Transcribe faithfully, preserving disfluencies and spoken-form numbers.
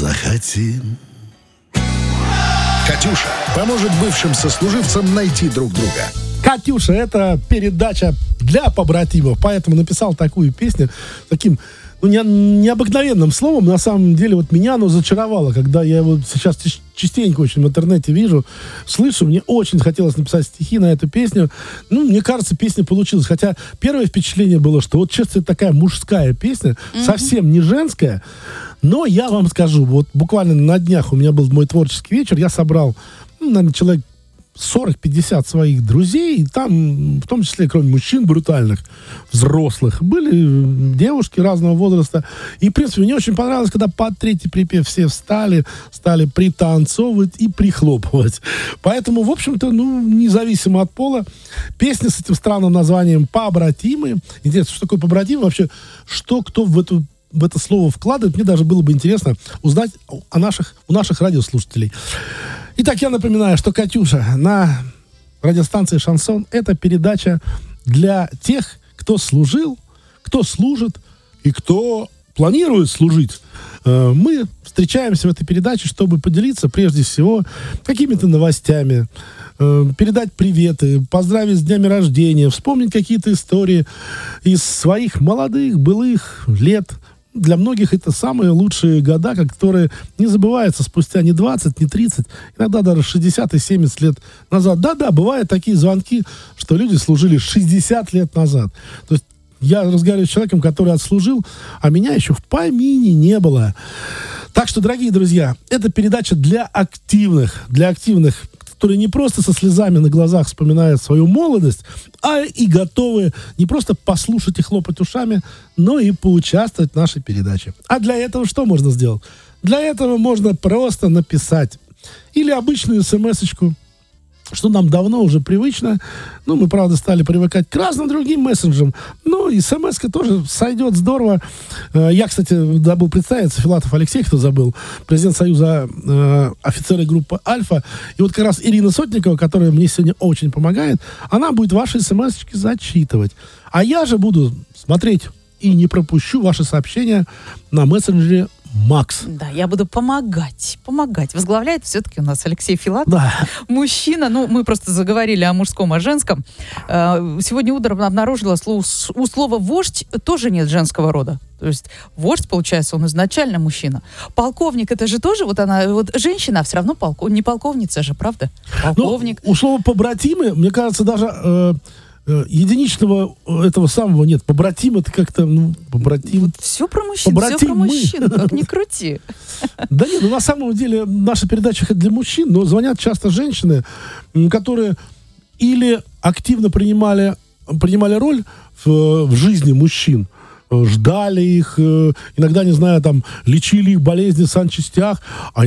захотим. Катюша поможет бывшим сослуживцам найти друг друга. Катюша, это передача для побратимов, поэтому написал такую песню таким, ну, не, необыкновенным словом. На самом деле, вот меня оно зачаровало, когда я его сейчас частенько очень в интернете вижу, слышу, мне очень хотелось написать стихи на эту песню. Ну, мне кажется, песня получилась. Хотя первое впечатление было, что вот честно, такая мужская песня, mm-hmm. совсем не женская. Но я вам скажу, вот буквально на днях у меня был мой творческий вечер, я собрал, ну, наверное, человек сорок-пятьдесят своих друзей, и там, в том числе, кроме мужчин брутальных, взрослых, были девушки разного возраста. И, в принципе, мне очень понравилось, когда под третий припев все встали, стали пританцовывать и прихлопывать. Поэтому, в общем-то, ну, независимо от пола, песня с этим странным названием «Побратимы». Интересно, что такое побратимы? Вообще, что кто в эту в это слово вкладывает, мне даже было бы интересно узнать о наших, у наших радиослушателей. Итак, я напоминаю, что «Катюша» на радиостанции «Шансон» — это передача для тех, кто служил, кто служит и кто планирует служить. Мы встречаемся в этой передаче, чтобы поделиться, прежде всего, какими-то новостями, передать приветы, поздравить с днями рождения, вспомнить какие-то истории из своих молодых, былых лет. Для многих это самые лучшие года, которые не забываются спустя не двадцать, не тридцать, иногда даже шестьдесят и семьдесят лет назад. Да-да, бывают такие звонки, что люди служили шестьдесят лет назад. То есть я разговариваю с человеком, который отслужил, а меня еще в помине не было. Так что, дорогие друзья, это передача для активных, для активных, которые не просто со слезами на глазах вспоминают свою молодость, а и готовы не просто послушать и хлопать ушами, но и поучаствовать в нашей передаче. А для этого что можно сделать? Для этого можно просто написать или обычную смс-очку, что нам давно уже привычно. Ну, мы, правда, стали привыкать к разным другим мессенджерам. Ну, и смс-ка тоже сойдет здорово. Я, кстати, забыл представиться, Филатов Алексей, кто забыл, президент Союза э, офицеры группы «Альфа». И вот как раз Ирина Сотникова, которая мне сегодня очень помогает, она будет ваши смс-очки зачитывать. А я же буду смотреть и не пропущу ваши сообщения на мессенджере Макс. Да, я буду помогать, помогать. Возглавляет все-таки у нас Алексей Филатов. Да. Мужчина, ну, мы просто заговорили о мужском, о женском. Сегодня утром обнаружила, у слова «вождь» тоже нет женского рода. То есть вождь, получается, он изначально мужчина. Полковник, это же тоже, вот она, вот женщина, а все равно полков, не полковница же, правда? Полковник. Ну, у слова «побратимы», мне кажется, даже... Э- единичного этого самого нет. Побратим — это как-то, ну, побратим. Вот все про мужчин, побратим все про мы. мужчин, как ни крути. Да нет, ну на самом деле наша передача для мужчин, но звонят часто женщины, которые или активно принимали, принимали роль в, в жизни мужчин, ждали их, иногда, не знаю, там, лечили их болезни в санчастях, а